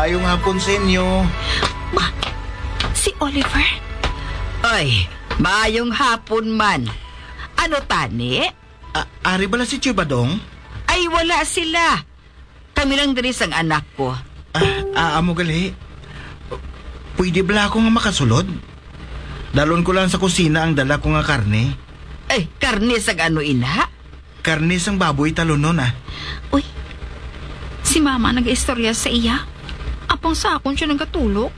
Maayong hapon sa inyo. Ma, si Oliver? Ay, maayong hapon man. Ano tani? Ari bala si Chuy Badong? Ay, wala sila. Kami lang diri sang anak ko. Amo gali. Pwede bala ako nga makasulod? Dalon ko lang sa kusina ang dala ko nga karne. Ay, karne sang ano ina? Karne sang baboy talunon Uy, si Mama nag-istorya sa iya. Apang sa akon siya nagkatulog.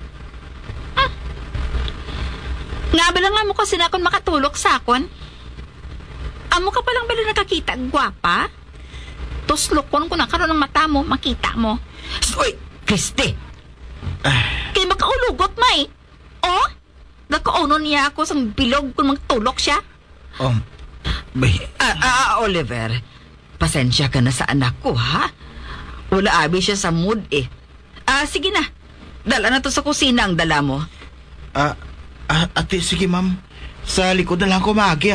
Nga ba lang mo kasi na akong makatulog sa akon? Amo ka palang bala nakakita, gwapa? Tuslokon ko na karon ng mata mo, makita mo. Uy, Christy! Kaya makaulugot, may. Oh? Nagkauno niya ako sang bilog kung magtulog siya. Bay. Oliver, pasensya ka na sa anak ko, ha? Wala abi siya sa mood, eh. Sige na. Dala na to sa kusina ang dala mo. Ate, sige ma'am. Sa likod na lang ko maagi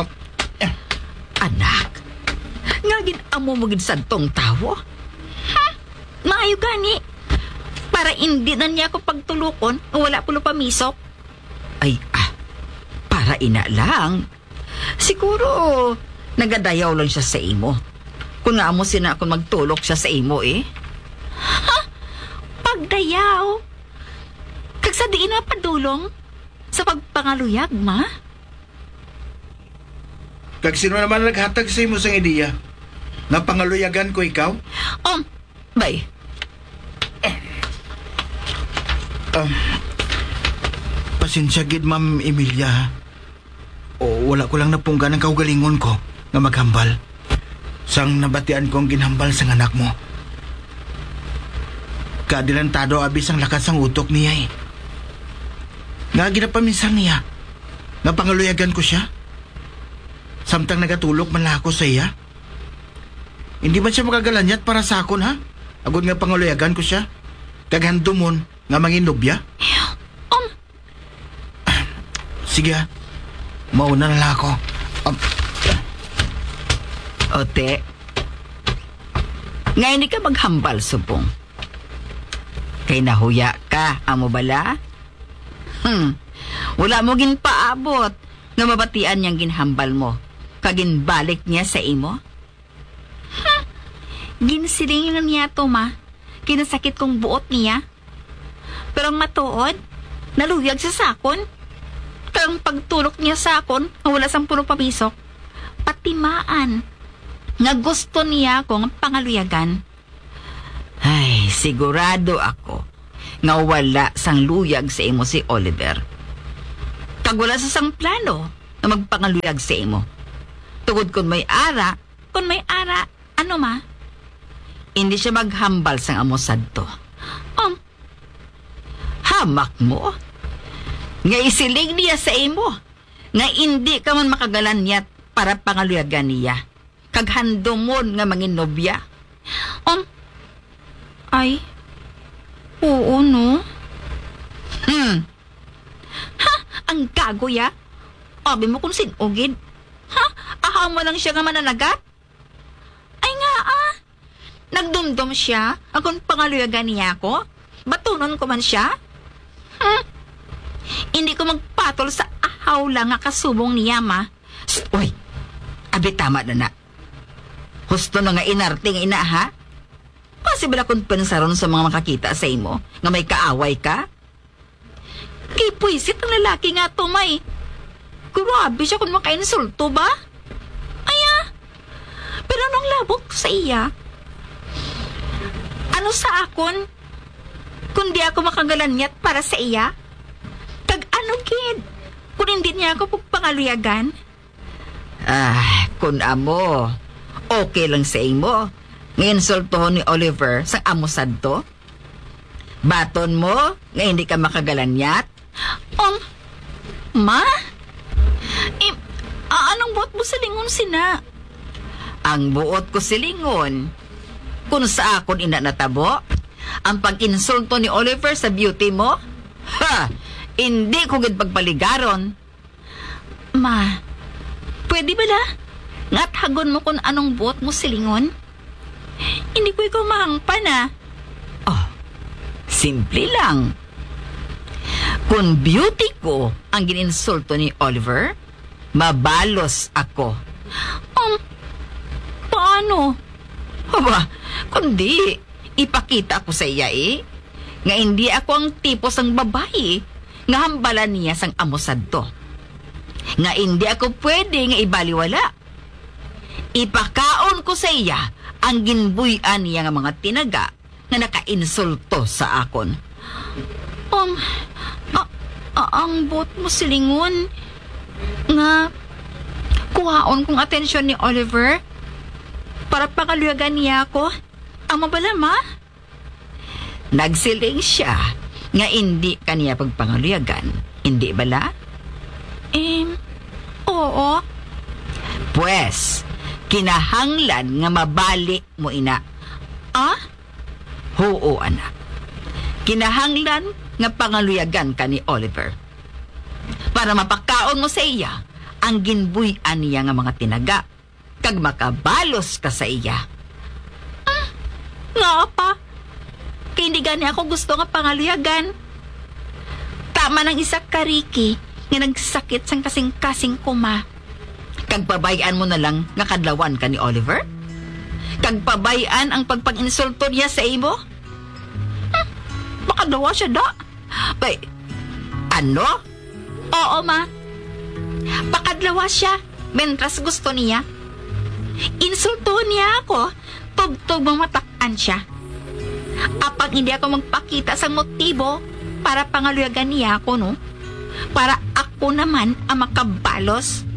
Anak, nga ginamo mo gid santong tawo? Maayo gani. Para hindi na niya ako pagtulukon o wala pulo pamisok. Ay, para ina lang. Siguro, nagadayaw lang siya sa imo. Kung nga mo sina ako magtulok siya sa imo, eh. Pagdayaw. Kag sa diin na padulong sa pagpangaluyag, ma? Kag sino naman naghatag sa imo sang ideya? Nga pangaluyagan ko ikaw? Bay. Pasensya gid ma'am Emilia. O wala ko lang napungga ng kaugalingon ko nga maghambal. Sang nabatian ko ang ginhambal sang anak mo. Kaadilantado abis ang lakas ng utok niya eh. Nga ginapaminsan niya. Nga pangaluyagan ko siya. Samtang nagatulog man lang ako sa iya. Hindi man siya magagalanyat para sa akon ha? Agod nga pangaluyagan ko siya. Kaghandumon nga manginobya. Sige ha. Mauna na lang ako. Ote, nga hindi ka maghambal, subong. Kay nahuya ka, amo bala? Wala mo ginpaabot nga mabatian niyang ginhambal mo. Kaginbalik niya sa imo? Ginsilingan niya to, ma. Kinasakit kong buot niya. Pero ang matuod, naluyag sa sakon. Kang pagtulok niya sa akon, wala sang puno pamisok. Patimaan. Nga gusto niya akong pangaluyagan. Ay, sigurado ako nga wala sang luyag sa imo si Oliver. Kag wala sa sang plano na magpangaluyag sa imo. Tugod kung may ara, Ano, ma? hindi siya maghambal sang amo sadto. Hamak mo? Nga isilig niya sa imo. Nga hindi ka man makagalanyat para pangaluyagan niya. Kag handomon nga manginobya. Ay, oo, no? Ang gago ya. Abi mo kung sinugid. Aha mo lang siya nga mananagat? Ay nga Nagdumdum siya akong pangaluyagan niya ako. Batunon ko man siya. Hindi ko magpatol sa ahaw lang nga kasubong niya, ma. Uy, abi tama na. Husto na nga inarte nga ina, ha? Possible akong pensaron sa mga makakita sa imo nga may kaaway ka? Kay puisit ang lalaki nga to, may. Grabe siya kung makainsulto ba? Pero nung labot ko sa iya, ano sa akon? Kundi ako makagalanyat para sa iya? Kag ano, kid? Kung hindi niya ako pagpangaluyagan? Kung amo, okay lang sa imo. Ngayon insultohon ni Oliver sa amo sadto? Baton mo nga hindi ka makagalanyat? Ma? Anong buot mo sa lingon sina? Ang buot ko silingon. Kung sa akon ina natabo, ang pag-insulto ni Oliver sa beauty mo, hindi ko gid pagpaligaron. Ma, pwede ba la? Nga't hagon mo kung anong buot mo silingon? Hindi ko ikaw mahangpan. Simple lang. Kung beauty ko ang gininsulto ni Oliver, mabalos ako. Paano? Aba, kundi ipakita ko sa iya nga hindi ako ang tipos ng babae nga hambalan niya sang amosad to. Nga hindi ako pwede nga ibaliwala. Ipakaon ko sa iya ang ginbuyan niya nga mga tinaga nga nakainsulto sa akon. Ang bot mo silingon nga kuhaon kong atensyon ni Oliver para pangaluyagan niya ako. Ang mabala, ma? Nagsiling siya nga hindi kaniya pagpangaluyagan. Hindi bala? Oo. Pues, kinahanglan nga mabali mo ina. Oo, anak. Kinahanglan nga pangaluyagan ka ni Oliver. Para mapakaon mo sa iya ang ginbuyan niya nga mga tinaga. Kag makabalos ka sa iya. Nga pa. Kaya hindi gani ako gusto nga pangaluyagan. Tama ng isa kariki nga nagsakit sang kasing-kasing kuma. Kag pabayaan mo na lang nga kadlawan ka ni Oliver? Kag pabayaan ang pagpag-insulto niya sa imo? Makadawa siya da. Bay, ano? Oo, ma. Pakadlawa siya, mentras gusto niya. Insulto niya ako, tugtog mamatakan siya. Apag hindi ako magpakita sa motibo para pangaluyagan niya ako, no? Para ako naman ang makabalos.